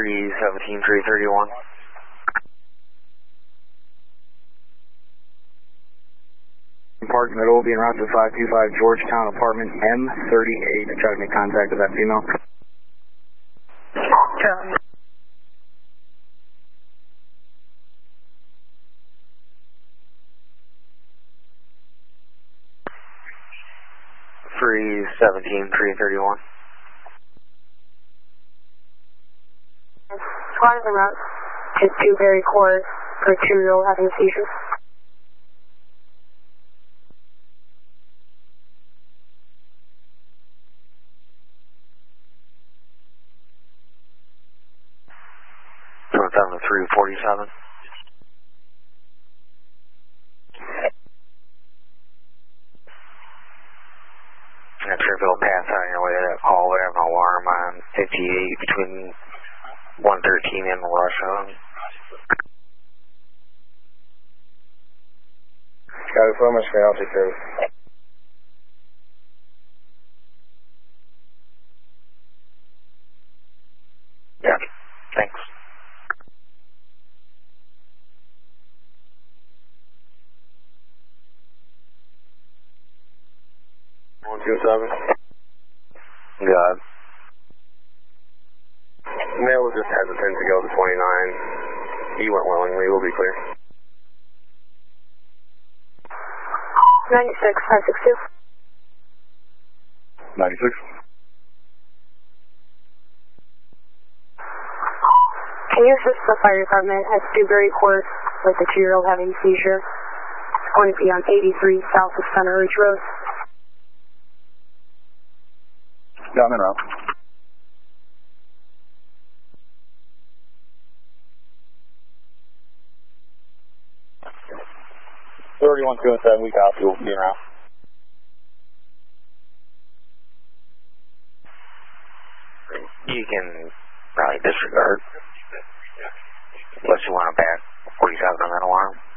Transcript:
317, 331. Park Middle, being route to 525 Georgetown, apartment M38. Try to make contact with that female. Copy. 317, 331. Squad is en route to Dewberry Court for a 2-year-old having a seizure. So it's down to 347. Not sure if it'll pass on your way to that call. We have an alarm on 58 between 113 and Russia. Got it, so much for I'll take care of it. Yeah, thanks. One, two, seven. God. Male was just hesitant to go to 29. He went willingly, we'll be clear. 96, 562. 96. Can you assist the fire department at Dewberry Court with the 2-year-old having a seizure? It's going to be on 83 south of Center Ridge Road. Yeah, I'm en route. $31, 207, we copy, we'll be around. You can probably disregard. Unless you want to back 47 on that alarm.